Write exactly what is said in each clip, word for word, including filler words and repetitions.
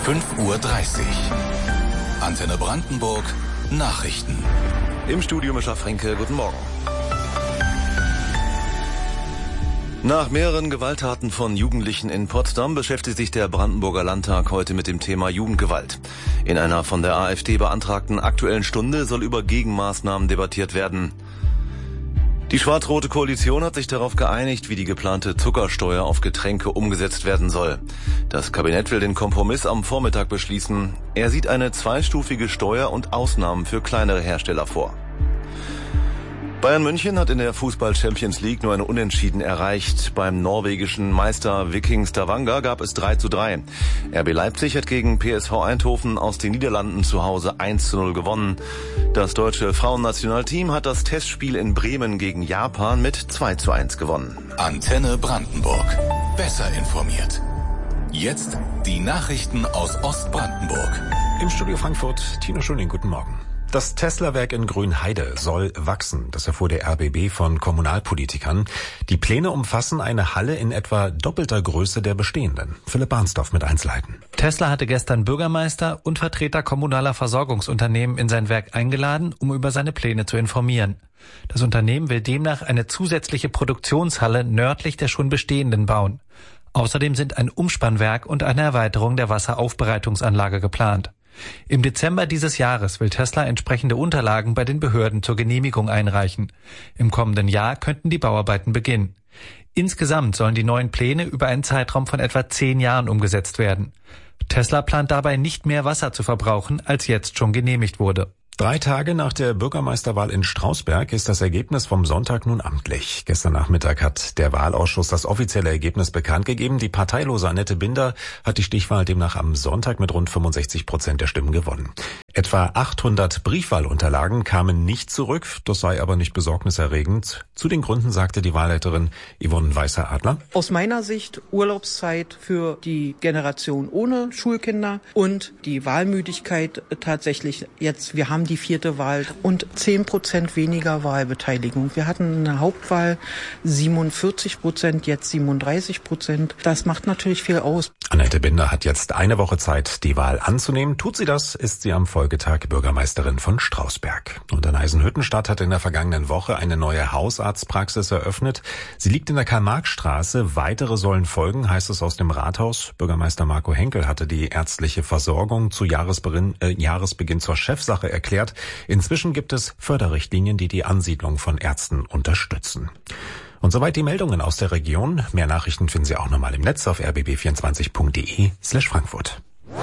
fünf Uhr dreißig. Antenne Brandenburg, Nachrichten. Im Studio Mischa Frenke, guten Morgen. Nach mehreren Gewalttaten von Jugendlichen in Potsdam beschäftigt sich der Brandenburger Landtag heute mit dem Thema Jugendgewalt. In einer von der AfD beantragten Aktuellen Stunde soll über Gegenmaßnahmen debattiert werden. Die schwarz-rote Koalition hat sich darauf geeinigt, wie die geplante Zuckersteuer auf Getränke umgesetzt werden soll. Das Kabinett will den Kompromiss am Vormittag beschließen. Er sieht eine zweistufige Steuer und Ausnahmen für kleinere Hersteller vor. Bayern München hat in der Fußball-Champions League nur eine Unentschieden erreicht. Beim norwegischen Meister Viking Stavanger gab es drei zu drei. R B Leipzig hat gegen P S V Eindhoven aus den Niederlanden zu Hause eins zu null gewonnen. Das deutsche Frauennationalteam hat das Testspiel in Bremen gegen Japan mit zwei zu eins gewonnen. Antenne Brandenburg. Besser informiert. Jetzt die Nachrichten aus Ostbrandenburg. Im Studio Frankfurt, Tino Schöning, guten Morgen. Das Tesla-Werk in Grünheide soll wachsen. Das erfuhr der R B B von Kommunalpolitikern. Die Pläne umfassen eine Halle in etwa doppelter Größe der bestehenden. Philipp Barnsdorf mit Einzelheiten. Tesla hatte gestern Bürgermeister und Vertreter kommunaler Versorgungsunternehmen in sein Werk eingeladen, um über seine Pläne zu informieren. Das Unternehmen will demnach eine zusätzliche Produktionshalle nördlich der schon bestehenden bauen. Außerdem sind ein Umspannwerk und eine Erweiterung der Wasseraufbereitungsanlage geplant. Im Dezember dieses Jahres will Tesla entsprechende Unterlagen bei den Behörden zur Genehmigung einreichen. Im kommenden Jahr könnten die Bauarbeiten beginnen. Insgesamt sollen die neuen Pläne über einen Zeitraum von etwa zehn Jahren umgesetzt werden. Tesla plant dabei nicht mehr Wasser zu verbrauchen, als jetzt schon genehmigt wurde. Drei Tage nach der Bürgermeisterwahl in Strausberg ist das Ergebnis vom Sonntag nun amtlich. Gestern Nachmittag hat der Wahlausschuss das offizielle Ergebnis bekannt gegeben. Die parteilose Annette Binder hat die Stichwahl demnach am Sonntag mit rund fünfundsechzig Prozent der Stimmen gewonnen. Etwa achthundert Briefwahlunterlagen kamen nicht zurück, das sei aber nicht besorgniserregend. Zu den Gründen sagte die Wahlleiterin Yvonne Weißer-Adler: Aus meiner Sicht Urlaubszeit für die Generation ohne Schulkinder und die Wahlmüdigkeit tatsächlich jetzt. Wir haben die vierte Wahl und zehn Prozent weniger Wahlbeteiligung. Wir hatten eine Hauptwahl siebenundvierzig Prozent, jetzt siebenunddreißig Prozent. Das macht natürlich viel aus. Annette Binder hat jetzt eine Woche Zeit, die Wahl anzunehmen. Tut sie das, ist sie am Folgetag Bürgermeisterin von Strausberg. Und in Eisenhüttenstadt hat in der vergangenen Woche eine neue Hausarztpraxis eröffnet. Sie liegt in der Karl-Marx-Straße. Weitere sollen folgen, heißt es aus dem Rathaus. Bürgermeister Marco Henkel hatte die ärztliche Versorgung zu Jahresbeginn, äh, Jahresbeginn zur Chefsache erklärt. Inzwischen gibt es Förderrichtlinien, die die Ansiedlung von Ärzten unterstützen. Und soweit die Meldungen aus der Region. Mehr Nachrichten finden Sie auch nochmal im Netz auf r b b vierundzwanzig punkt d e slash Frankfurt.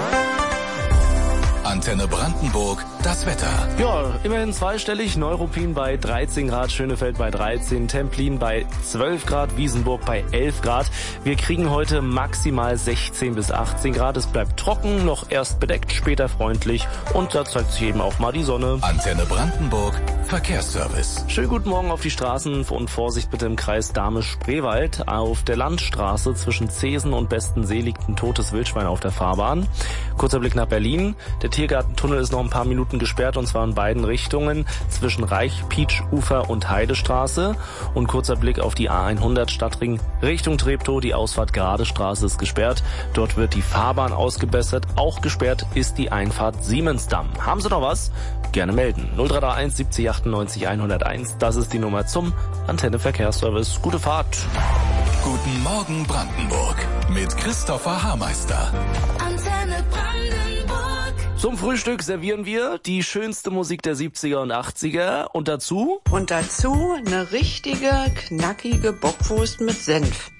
Antenne Brandenburg, das Wetter. Ja, immerhin zweistellig. Neuruppin bei dreizehn Grad, Schönefeld bei dreizehn, Templin bei zwölf Grad, Wiesenburg bei elf Grad. Wir kriegen heute maximal sechzehn bis achtzehn Grad. Es bleibt trocken, noch erst bedeckt, später freundlich und da zeigt sich eben auch mal die Sonne. Antenne Brandenburg, Verkehrsservice. Schönen guten Morgen auf die Straßen und Vorsicht bitte im Kreis Dahme-Spreewald. Auf der Landstraße zwischen Zesen und Bestensee liegt ein totes Wildschwein auf der Fahrbahn. Kurzer Blick nach Berlin. Der Tiergartentunnel ist noch ein paar Minuten gesperrt und zwar in beiden Richtungen zwischen Reich, Pietsch-Ufer und Heidestraße. Und kurzer Blick auf die A hundert Stadtring Richtung Treptow. Die Ausfahrt Geradestraße ist gesperrt. Dort wird die Fahrbahn ausgebessert. Auch gesperrt ist die Einfahrt Siemensdamm. Haben Sie noch was? Gerne melden. null drei drei eins siebzig achtundneunzig hunderteins. Das ist die Nummer zum Antenne Verkehrsservice. Gute Fahrt. Guten Morgen Brandenburg mit Christopher Haarmeister. Antenne Brandenburg. Zum Frühstück servieren wir die schönste Musik der siebziger und achtziger und dazu Und dazu eine richtige, knackige Bockwurst mit Senf.